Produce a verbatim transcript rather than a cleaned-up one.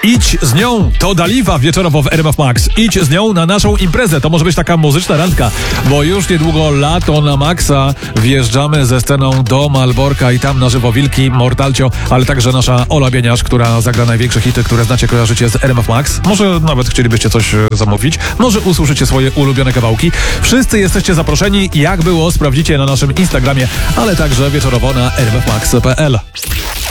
Idź z nią, to Daliwa wieczorowo w R M F Max. Idź z nią na naszą imprezę. To może być taka muzyczna randka, bo już niedługo lato na maksa. Wjeżdżamy ze sceną do Malborka i tam na żywo Wilki, Mortalcio, ale także nasza Ola Bieniasz, która zagra największe hity, które znacie, kojarzycie z R M F Max. Może nawet chcielibyście coś zamówić. Może usłyszycie swoje ulubione kawałki. Wszyscy jesteście zaproszeni. Jak było, sprawdzicie na naszym Instagramie, ale także wieczorowo na r m f max kropka p l.